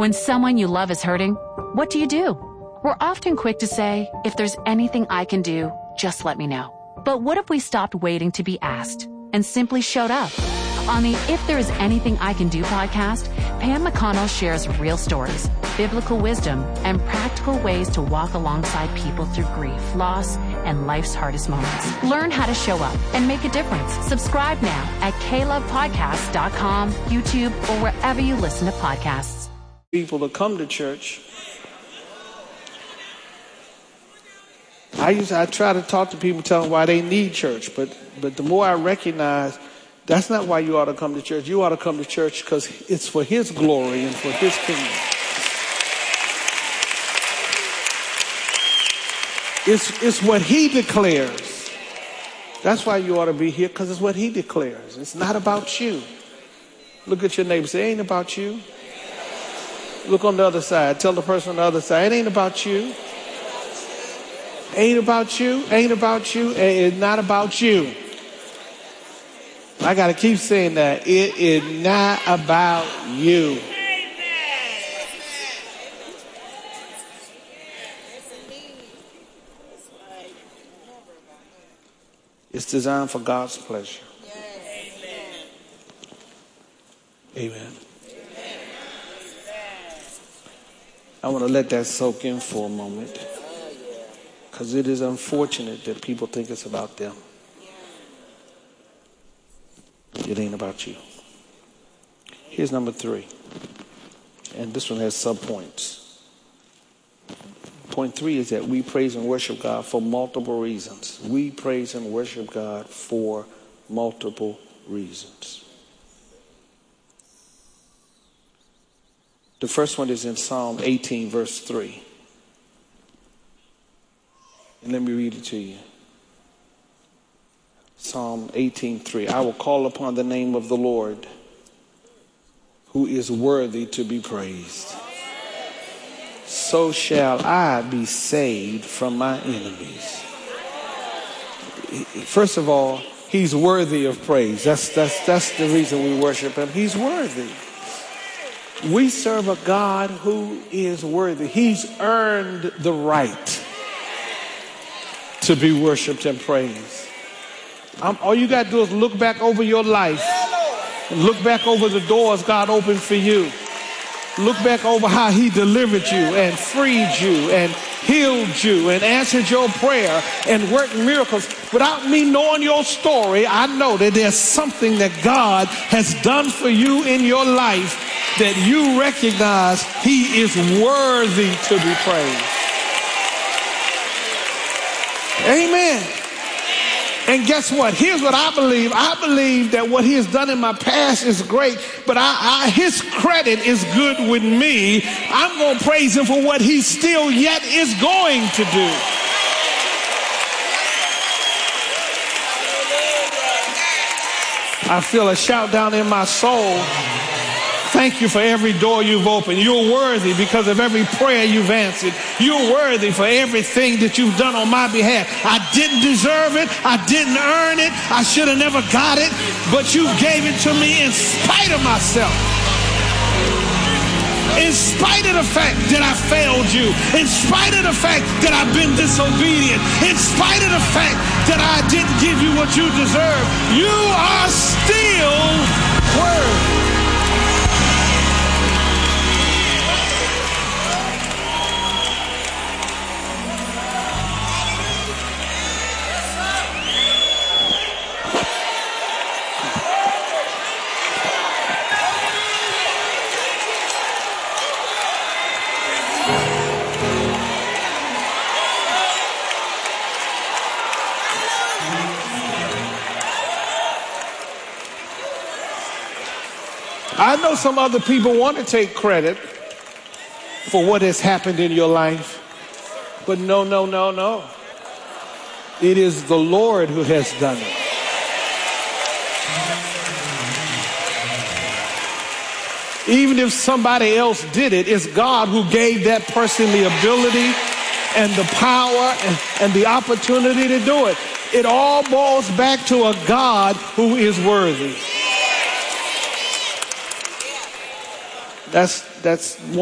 When someone you love is hurting, what do? We're often quick to say, if there's anything I can do, just let me know. But what if we stopped waiting to be asked and simply showed up? On the If There Is Anything I Can Do podcast, Pam McConnell shares real stories, biblical wisdom, and practical ways to walk alongside people through grief, loss, and life's hardest moments. Learn how to show up and make a difference. Subscribe now at klovepodcast.com, YouTube, or wherever you listen to podcasts. People to come to church. I try to talk to people, tell them why they need church, but the more I recognize that's not why you ought to come to church. You ought to come to church because it's for His glory and for His kingdom. It's what He declares. That's why you ought to be here, because it's what He declares. It's not about you. Look at your neighbor. Say, it ain't about you. Look on the other side. Tell the person on the other side, it ain't about you. Ain't about you. Ain't about you. It's not about you. I got to keep saying that. It is not about you. It's designed for God's pleasure. Amen. I want to let that soak in for a moment, because it is unfortunate that people think it's about them. It ain't about you. Here's number 3. And this one has subpoints. Point 3 is that we praise and worship God for multiple reasons. We praise and worship God for multiple reasons. The first one is in Psalm 18, verse 3. And let me read it to you. Psalm 18:3. I will call upon the name of the Lord, who is worthy to be praised. So shall I be saved from my enemies. First of all, He's worthy of praise. That's the reason we worship Him. He's worthy. We serve a God who is worthy. He's earned the right to be worshiped and praised. All you got to do is look back over your life and look back over the doors God opened for you. Look back over how He delivered you and freed you and healed you and answered your prayer and worked miracles. Without me knowing your story, I know that there's something that God has done for you in your life that you recognize He is worthy to be praised. Amen. And guess what? Here's what I believe. I believe that what He has done in my past is great, but His credit is good with me. I'm going to praise Him for what He still yet is going to do. I feel a shout down in my soul. Thank you for every door you've opened. You're worthy because of every prayer you've answered. You're worthy for everything that you've done on my behalf. I didn't deserve it. I didn't earn it. I should have never got it. But you gave it to me in spite of myself. In spite of the fact that I failed you. In spite of the fact that I've been disobedient. In spite of the fact that I didn't give you what you deserve. You are still worthy. I know some other people want to take credit for what has happened in your life, but no. It is the Lord who has done it. Even if somebody else did it, it's God who gave that person the ability and the power and the opportunity to do it. It all boils back to a God who is worthy. That's